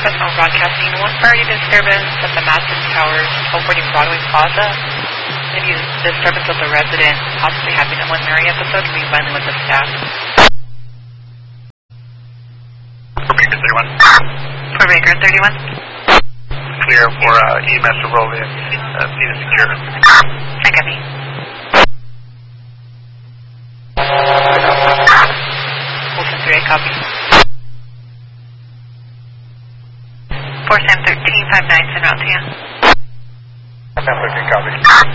Fresno Broadcasting. One priority disturbance at the Madison Towers, 1240 Broadway Plaza. Maybe disturbance of the resident, possibly having a 1 Mary episode, being violent with the staff. Baker 31. For Baker 31. Clear for EMS to roll in. Need to secure. I got me. Wilson 3, copy. 4 Sam 13, 59, send route to you. Sam 13, copy.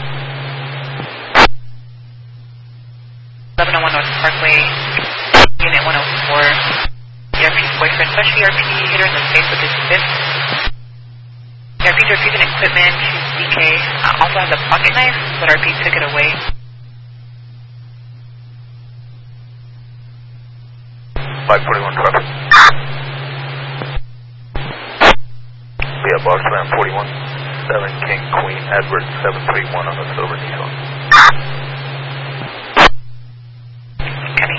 1101 North Parkway, Unit 104. ERP's boyfriend, especially ERP, hit her in the face with his fist. ERP's refusing equipment, she's DK. Also has a pocket knife, but RP took it away. 541 traffic. We have Boxman 41, 7 King Queen Edward 731 on the silver Nissan. Copy.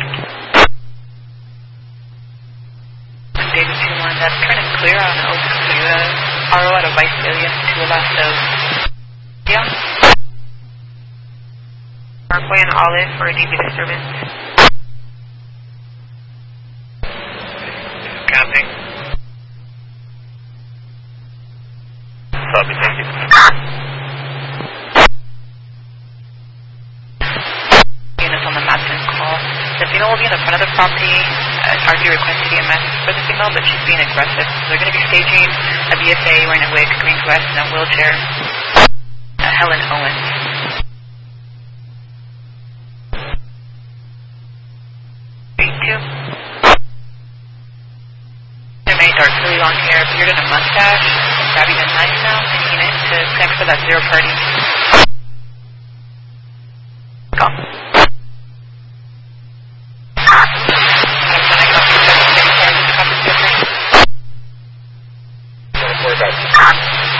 David 2-1, that's kind of clear on RO out of Visalia to the last of yeah. Parkway and Olive for a DB disturbance. Copy. Copy, thank you. Units on the Madison call. The female will be in the front of the property. RV requested EMS for the female, but she's being aggressive. So they're going to be staging a BSA wearing a wig, green vest, and a wheelchair. Helen Owens. Dark, really long hair, beard and a mustache, grabbing a knife now, taking it to connect for that zero party. Gone.